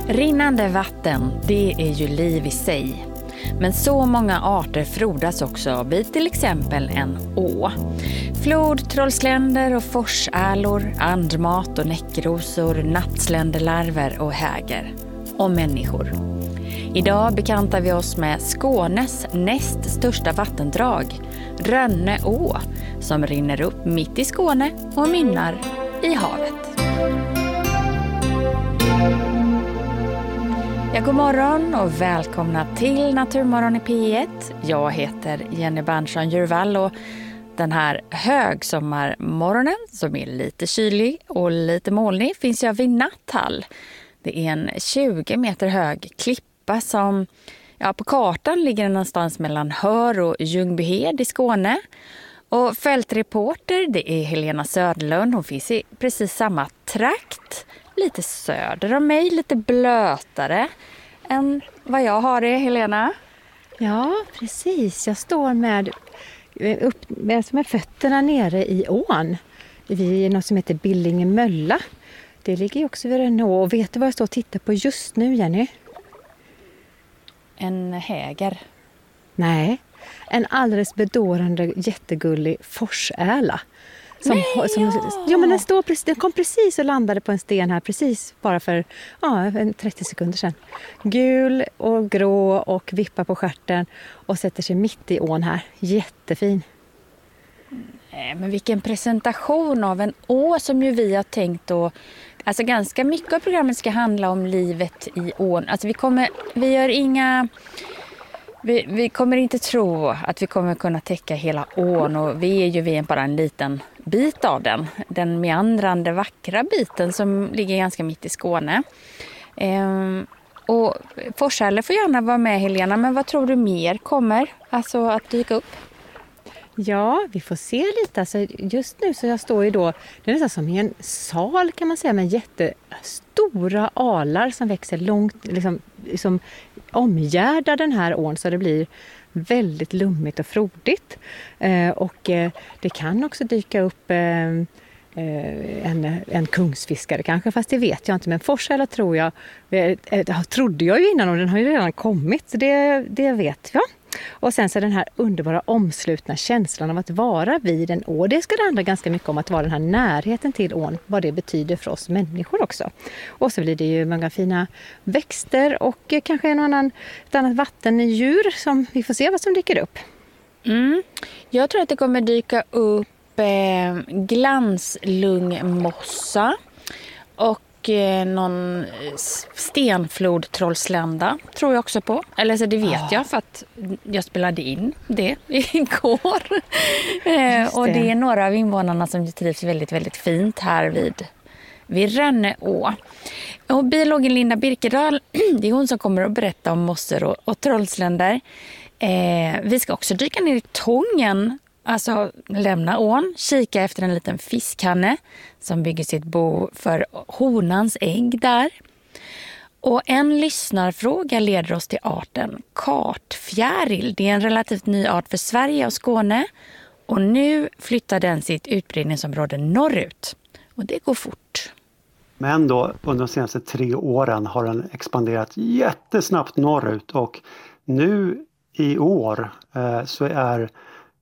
Rinnande vatten, det är ju liv i sig. Men så många arter frodas också vid till exempel en å. Flod, trollsländer och forsärlor, andmat och näckrosor, nattsländerlarver och häger. Och människor. Idag bekantar vi oss med Skånes näst största vattendrag, Rönne å, som rinner upp mitt i Skåne och mynnar i havet. Ja, god morgon och välkomna till Naturmorgon i P1. Jag heter Jenny Berntsson Djurvall och den här högsommarmorgonen som är lite kylig och lite molnig finns jag vid Natthall. Det är en 20 meter hög klippa som på kartan ligger någonstans mellan Hör och Ljungbyhed i Skåne. Och fältreporter, det är Helena Söderlund. Hon finns i precis samma trakt. Lite söder om mig, lite blötare än vad jag har det, Helena. Ja, precis. Jag står med fötterna nere i ån. Vid något som heter Billingemölla. Det ligger ju också vid Rönne å. Och vet du vad jag står och tittar på just nu, Jenny? En häger. Nej, en alldeles bedårande jättegullig forsärla. Den kom precis och landade på en sten här precis bara för 30 sekunder sedan. Gul och grå och vippar på stjärten och sätter sig mitt i ån här. Jättefin. Men vilken presentation av en å som ju vi har tänkt då. Alltså ganska mycket av programmet ska handla om livet i ån. Alltså vi kommer inte tro att vi kommer kunna täcka hela ån och vi är ju bara en liten bit av den. Den meandrande vackra biten som ligger ganska mitt i Skåne. Och forsärlor får gärna vara med, Helena, men vad tror du mer kommer att dyka upp? Ja, vi får se lite. Alltså, just nu så jag står ju då, det är nästan som i en sal kan man säga, med jättestora alar som växer långt, liksom omgärdar den här ån så det blir väldigt lummigt och frodigt. Det kan också dyka upp en kungsfiskare kanske, fast det vet jag inte. Men forsärla trodde jag ju innan och den har ju redan kommit, så det vet jag. Och sen så den här underbara omslutna känslan av att vara vid en å. Det ska det handla ganska mycket om, att vara den här närheten till ån, vad det betyder för oss människor också. Och så blir det ju många fina växter och kanske ett annat vattendjur som vi får se vad som dyker upp. Jag tror att det kommer dyka upp glanslungmossa och någon stenflod trollslända tror jag också på. Eller så det vet jag för att jag spelade in det igår. Och det är några av invånarna som trivs väldigt, väldigt fint här vid Rönne å. Och biologen Linda Birkedal, det är hon som kommer att berätta om mossor och trollsländer. Vi ska också dyka ner i Tången. Alltså lämna ån, kika efter en liten fiskhanne som bygger sitt bo för honans ägg där. Och en lyssnarfråga leder oss till arten kartfjäril. Det är en relativt ny art för Sverige och Skåne. Och nu flyttar den sitt utbredningsområde norrut. Och det går fort. Men då under de senaste 3 åren har den expanderat jättesnabbt norrut. Och nu i år så är